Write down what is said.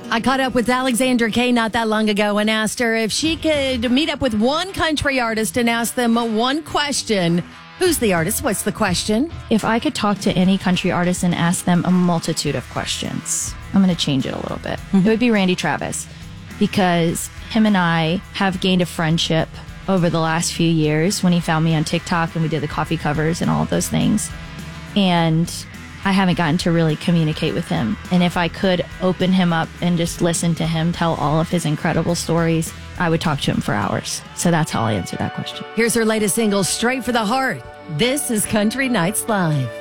I caught up with Alexandra Kay not that long ago and asked her if she could meet up with one country artist and ask them one question. Who's the artist? What's the question? If I could talk to any country artist and ask them a multitude of questions, I'm going to change it a little bit. It would be Randy Travis, because him and I have gained a friendship over the last few years when he found me on TikTok and we did the coffee covers and all of those things. And I haven't gotten to really communicate with him. And if I could open him up and just listen to him tell all of his incredible stories, I would talk to him for hours. So that's how I answer that question. Here's her latest single, Straight for the Heart. This is Country Nights Live.